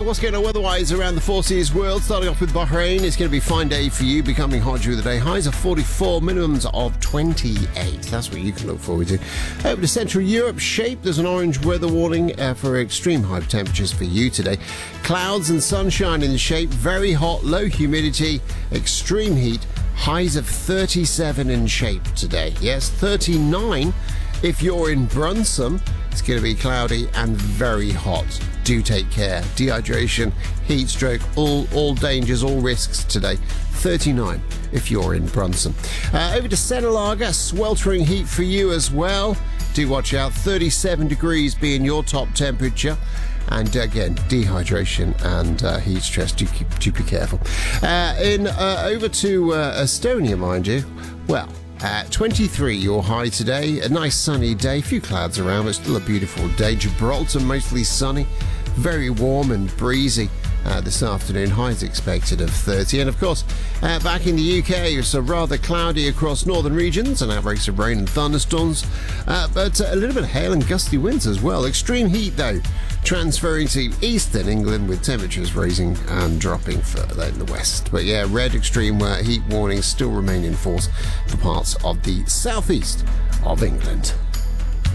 what's going on weather-wise around the Four Seas world? Starting off with Bahrain, it's going to be a fine day for you, becoming hot during the day. Highs of 44, minimums of 28. That's what you can look forward to. Over to Central Europe, Shape, there's an orange weather warning for extreme high temperatures for you today. Clouds and sunshine in the Shape, very hot, low humidity, extreme heat. Highs of 37 in Shape today. Yes, 39 if you're in Brunssum. It's going to be cloudy and very hot. Do take care. Dehydration, heat stroke, all dangers, all risks today. 39 if you're in Brunssum. Over to Senalaga, sweltering heat for you as well. Do watch out. 37 degrees being your top temperature. And again, dehydration and heat stress. Do be careful. Over to Estonia, mind you. Well, 23 your high today. A nice sunny day. A few clouds around, but still a beautiful day. Gibraltar mostly sunny. Very warm and breezy this afternoon. Highs expected of 30. And of course, back in the UK, it's rather cloudy across northern regions and outbreaks of rain and thunderstorms. But a little bit of hail and gusty winds as well. Extreme heat, though, transferring to eastern England with temperatures rising and dropping further in the west. But yeah, red extreme heat warnings still remain in force for parts of the southeast of England.